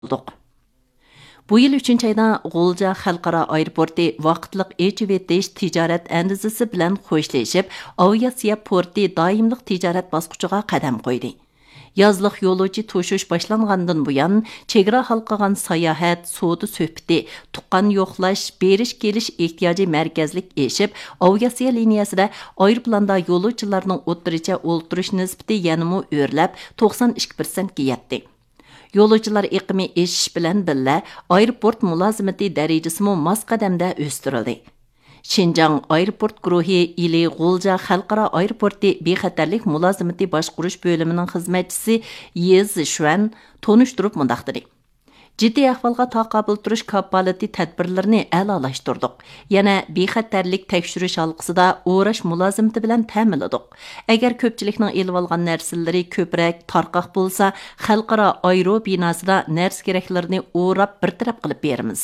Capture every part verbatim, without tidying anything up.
olduq. Bu yıl üçüncü ayda G'ulja Xalqaro aeroporti vaqtliq echib etish tijorat andizisi bilan qo'shilishib, aviatsiya porti doimliq tijorat bosqichiga qadam qo'ydi. Yazlıq yo'lovchi to'shish boshlangandan buyon chegara halqagan sayohat, savdo suhbati, tuqqan yo'qlash, berish kelish ehtiyoji markazlik eshib, aviatsiya liniyasida aeroplanda yo'lovchilarning o'ttiricha o'ltirish nisbati yanamo o'rlab to'qson ikki prosentga yetdi. Yo'lovchilar iqimi eshish bilan billa aeroport mulozimati darajasimi mos qadamda o'stirildi. Şinjan aeroport guruhi ili G'ulja Xalqaro aeroporti bexatarlik mulozimati boshqarish bo'limining xizmatchisi Yez Shuan tonishtirib mundaq dedi. Ciddi ahvolga taqobil turish kapolati tadbirlarini a'lolashtirdik. Yana bexatarlik tekshirish halqasida o'rash mulozimati bilan ta'minladik. Agar ko'pchilikning elib olgan narsalari ko'proq tarqoq bo'lsa, xalqaro aero binosida narsa keraklarini o'rab bir taraf qilib beramiz.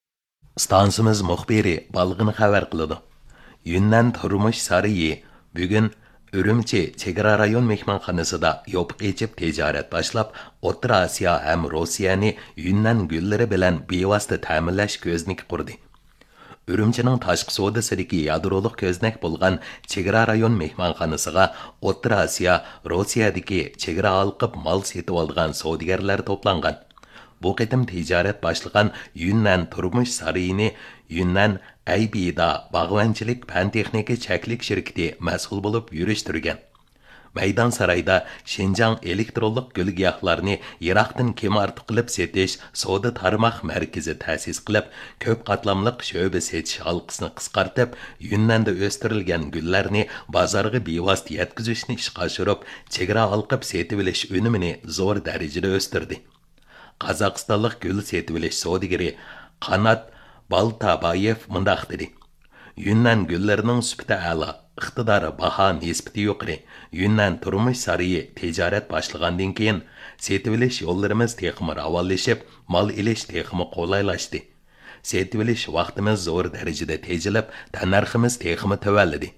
Stansimiz muxbiri balg'ini xabar qiladi. Yunnan turmush sariyi bugun Ürümçi chegara rayon mehmonxonasida yopiq echib tijorat boshlab, O'rta Osiyo ham Rossiyani Yunnan gullari bilan bevosita ta'minlash ko'zniki qurdi. Ürümchining tashqi savdosidagi yadroliq ko'znak bo'lgan chegara rayon mehmonxonasiga O'rta Osiyo, Rossiyadagi chegara olqib mol setib olgan savdogarlar to'plangan. Bu qitim tijorat boshlagan Yunnan turmush sarayini Yunnan Aybida bag'vanchilik fan texnika chaklik shirkati mas'ul bo'lib yurishtirgan. Maydon sarayda Şinjan elektronlik gulgiyohlarni Iroqdan kemartib qilib setish savdo tarmoq markazi ta'sis qilib, ko'p qatlamliq sho'ba setish halqasini qisqartib, Yunnanda o'stirilgan gullarni bozorga bevosita yetkazishni ishga oshirib, chegara olqib setib olish unumini zo'r darajada o'stirdi. Qozog'istonlik gul setib olish savdogari Qanat Baltabayev mundaq dedi. Yunnan gullarining sifati a'lo, iqtidori baho nisbati yuqori. Yunnan turmush sariyi tijorat boshlagandan keyin setib olish yo'llarimiz texmi ravonlashib, mol ilish texmi qulaylashdi. Setib olish vaqtimiz zo'r darajada tejilib, tannarximiz texmi tavalladi.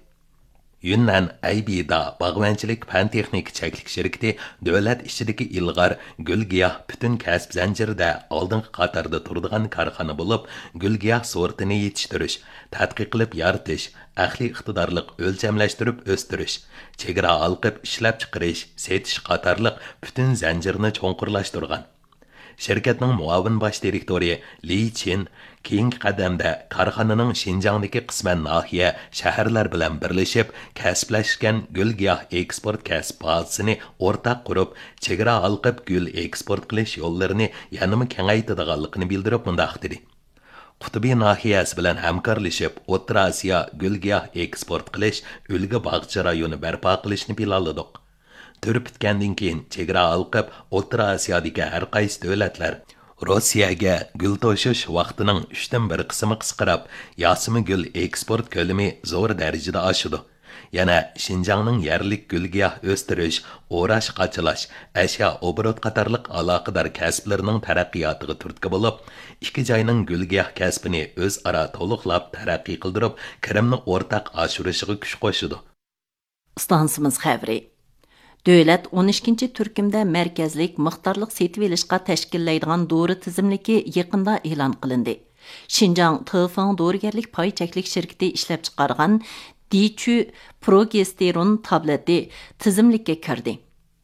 Yunnan Aybida bag'vanchilik fan texnik chaklik shirkati davlat ishidagi ilg'or gulgiyoh butun kasb zanjirida oldingi qatorda turadigan korxona bo'lib, gulgiyoh sortini yetishtirish, tadqiq qilib yaratish, ahli iqtidorliq o'lchamlashtirib o'stirish, chegara olqib ishlab chiqarish, setish qatorliq butun zanjirni cho'nqurlashtirgan. Şirketning muavin bosh direktori Li Chin keyingi qadamda korxonaning Şinjandagi qisman nahiya shaharlar bilan birlashib, kasblashgan gulgiyoh eksport kasb bazasini o'rtaq qurib, chegara olqib gul eksport qilish yo'llarini yanada kengaytirganligini bildirib mundaq dedi. Qutubiy nahiyasi bilan hamkorlashib, O'rta Osiyo gulgiyoh eksport qilish ulgi bog'cha rayoni barpo qilishni planladik. Turib bitgandan keyin chegara olqib O'rta Osiyodagi har qaysi davlatlar Rossiyaga gul to'shish vaqtining uchdan bir qismi qisqarib, yosimi gul eksport ko'lami zo'r darajada oshdi. Yana Şinjanning yerlik gulgiyoh o'stirish, o'rash, qachilash, ashyo obrot qatorliq aloqador kasblarining taraqqiyotiga turtki bo'lib, ikki joyning gulgiyoh kasbini o'zaro to'liqlab taraqqiy qildirib, kirimni o'rtaq oshirishiga kuch qo'shdi. Stansimiz xabari Dövlət o'n ikkinchi turkumda markazlik miqdorliq setib olishga tashkillaydigan dori tizimligi yaqinda e'lon qilindi. Şinjan Tifang dorigarlik pay chaklik shirkati ishlab chiqargan Dichu progesteron tableti tizimlikka kirdi.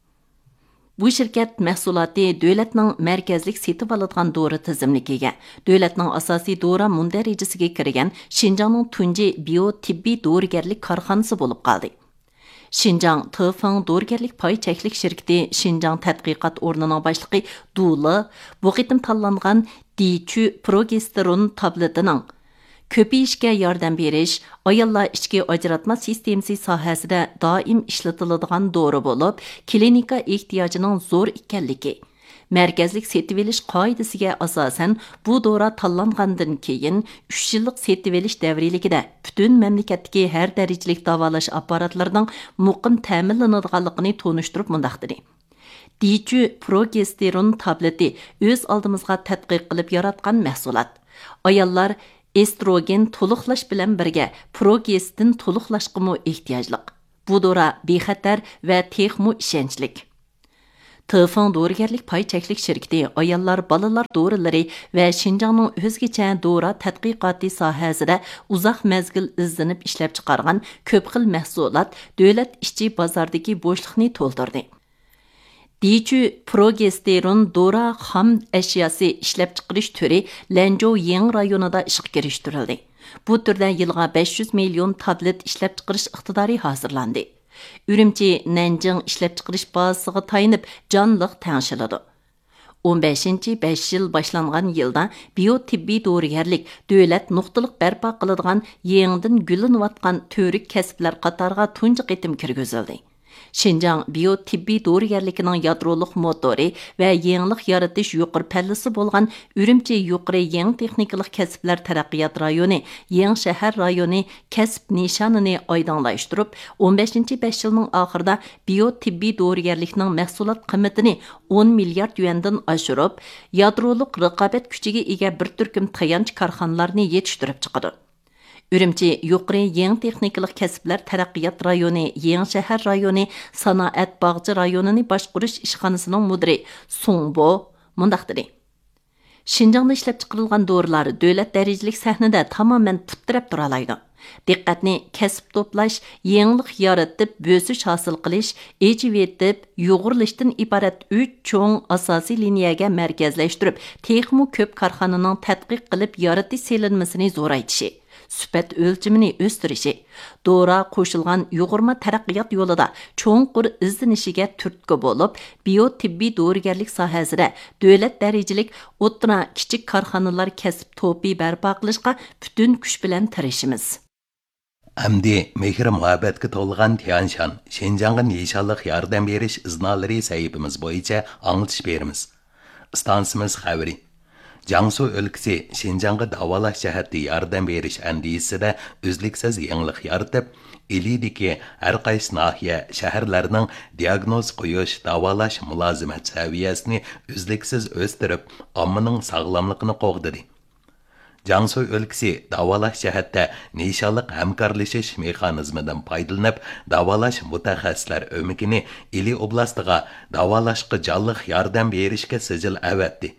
Bu shirkat mahsuloti davlatning markazlik setib oladigan dori tizimligiga, davlatning asosiy dori mundarajasiga kirgan Şinjanning tunji biotibbiy dorigarlik korxonasi bo'lib qoldi. Şinjan Tifang dorigarlik pay chaklik shirkati Şinjan tadqiqot o'rnining boshlig'i Dula bu qitim tanlangan Dichu progesteron tabletining ko'payishga yordam berish, ayollar ichki ajratma sistemasi sohasida doim ishlatiladigan dori bo'lib, klinika ehtiyojining zo'r ekanligi. Markazlik setib olish qoidasiga asosan bu dori tanlangandan keyin uch yillik setib olish davriligida butun mamlakatdagi har darajalik davolash apparatlarining muqim ta'minlanadiganligini tonishtirib mundaq dedi. Dichu progesteron tableti o'z oldimizga tadqiq qilib yaratgan mahsulot. Ayollar estrogen to'liqlash bilan birga progestin to'liqlashga ehtiyojliq. Bu dori bexatar va texmo ishonchlik. Tıfın Doğrugerlik Pay Çeklik Şirketi ayollar, balalar doğruları ve Şinjanның özgeçe doğra tədqiqatı sahəsində uzaq məzgil izlenip işlep çıkargan köp xil məhsulat dövlət işçi bazardaki boşluqni to'ldirdi. Dichu progesteron dora xam əşyası işlep çıkarış türü Lanzhou Yang rayonunda işıq giriştirildi. Bu türdə yılğa besh yuz milyon tablet işlep çıkarış iqtidari hazırlandı. Ürümçi Nanjing işlep çıkarış bazısıga tayınıp canlıq təңşiladi. on beshinchi besh yil başlanğan yılda biotibbi doğrugerlik dövlət nuqtılıq bərpa qıladigan yengdin gülünüvatqan törük kəsiplər qatarga tunji qitim kirgizildi. Şinjan biotibbi doğrugerlikinin yadroluq motori ve yenilik yaratış yuqur pəllisi bolğan Ürümçi yuquri yeni texnikалық kəsiplər taraqqiyat rayonu, yeni şəhər rayonu kəsip nişanını aydınlaştırıp, on beshinchi besh yılının axırda biotibbi doğrugerlikinin məhsulat qiymetini on milyard yuandan aşırıp, yadroluq rıqabet küçüge ega bir türküm tayanç karxanalarını yetiştirip çıqıdı. Ürümçi yuqori yeni texnikалық kəsiplər taraqqiyat rayonu, yeni şəhər rayonu, sanaat bağcı rayonunu başqurish işxanasının müdiri Songbo mundaq dedi. Şinjangda işlep çıqırılgan doğrular dövlət dərəcəlik səhnədə tamamen puttirab turalaydı. Diqqətni kəsip toplaş, yenilik yaratıp, bösüş hasıl qilish, ecivetib, yoğurlışdan ibaret üç çoğun asasi liniyaga mərkəzləşdirib, texmu köp karxananın tədqiq qilib yaratı selinmesini zoraytışı. Süpət ölçümünü östürüşü, doğra qoşulğan yoğurma taraqqiyat yolida çoğunqur izlenişige türtkü bolup, biotibbi doğrugerlik sahəsində dövlət dərəcəlik o'ttira kiçik karxanalar kəsip topi bərpa qilishqa bütün kuch bilan tirishimiz. Әмді мехір мұхаббәткі толған Тяншан, Шенжанға нешалық ярдам беріш ызналары сәйіпіміз бойынша аңылтыш беріміз. Stansımız xəbiri. Jiangsu өлкәсе Şinjanğa davalash jəhətdə yardım beriş əndisində özlüksüz yenilik yaratıb, ilidiki hər qaysı nahiyə şəhərlərinin diaqnoz qoyuş, davalash mülazimət səviyyəsini özlüksüz östürüb, ammanın sağlamlığını qoğdadı. Jiangsu өлкәсе davalash jəhətdə nişanlıq həmkarlaşış mexanizmindən faydalanıb, davalash mutaxassislər öməkini ili oblastiga davalashqa canlıq yardım berishga sijil əvətdi.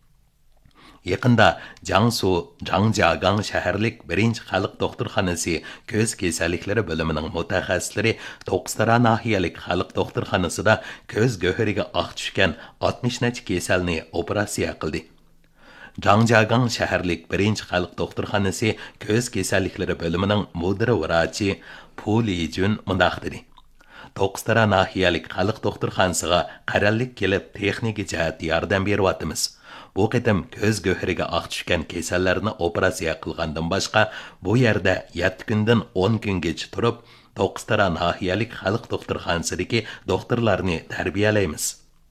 Yaqında Jiangsu Zhangjiagang şəhərlik birinchi xalq doktorxanası көз kasalliklari bölümünün mutaxassislari Toqstara nahiyalik xalq doktorxanasida көз göhriga oq tushgan oltmish necha kasalni operatsiya qildi. Zhangjiagang şəhərlik birinchi xalq doktorxanası көз kasalliklari bölümünün müdiri vrachi Pu Lijun mundaq dedi. Toqstara nahiyalik xalq doktorxanasiga qarallik kelib texnik jihat yordam beryapmiz. Bu qitim көз göhriga oq tushgan kasallarni operatsiya qilgandan boshqa bu yerda yetti kundan o'n kungacha turib, Toqstara nahiyalik xalq doktorxonasidagi doktorlarni tarbiyalaymiz.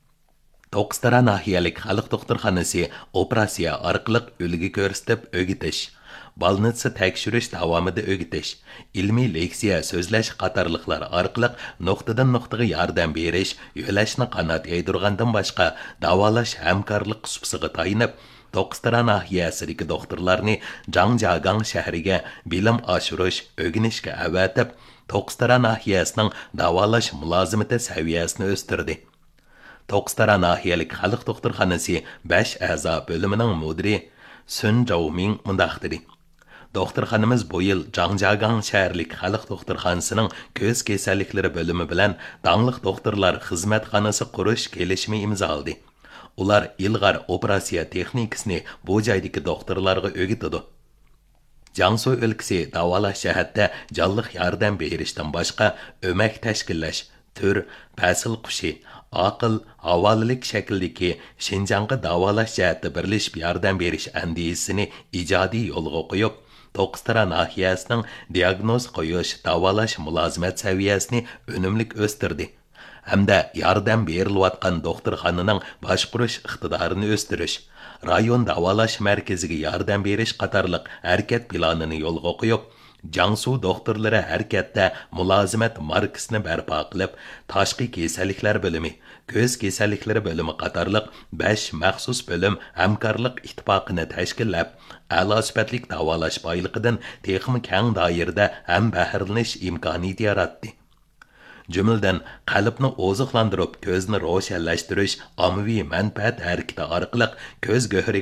Toqstara nahiyalik xalq doktorxonasi operatsiya orqali ulgi ko'rsatib o'gitish, balnitsa tekshirish davomida o'gitish, ilmiy leksiya so'zlash qatorliqlar orqali nuqtadan nuqtaga yordam berish, yo'lashni qanot yaydirgandan boshqa davolash hamkorlik qismisiga tayinib, Toqstara nahiyasidagi doktorlarni Zhangjiagang shahriga bilim oshirish, o'rganishga avatib, Toqstara nahiyasining davolash mulozimati saviyasini o'stirdi. Toqstara nahiyalik xalq doktorxonasi besh a'zo bo'limining mudiri Sun Zhaoming mundaq dedi. Doktorxonamiz bu yil Zhangjiagang shaharlik xalq doktorxonasining ko'z kasalliklari bo'limi bilan dangliq doktorlar xizmatxonasi qurish kelishimi imzoladi. Ular ilg'or operatsiya texnikasini bu joydagi doktorlarga o'rgatadi. Jiangsu өлкәсе davolash jihatda jonliq yordam berishdan boshqa o'mak tashkillash, tür, pasil qushi, aql, havolilik shakldagi Şinjanğa davolash jihatda birlashib yordam berish andisini ijodiy yo'lga qo'yib, Toqstara nahiyasining diagnoz qo'yish, davolash mulozimat saviyasini unumli o'stirdi. Hamda yordam berilayotgan doktorxonaning boshqarish iqtidorini o'stirish, rayon davolash markaziga yordam berish qatorliq harakat planini yo'lga qo'yib, Jiangsu doktorlari harakatda mulozimat markasini barpo qilib, tashqi kasalliklar bo'limi, ko'z kasalliklari bo'limi qatorliq besh maxsus bo'lim hamkorlik ittifoqini tashkillab, a'lo sifatli davolash boyligidan texnik keng doirada ham bahrlanish imkoniyati yaratdi. jumladan qalbni oziqlantirib ko'zni ro'shanlashtirish ommaviy manfaat harakati orqali ko'z go'hriga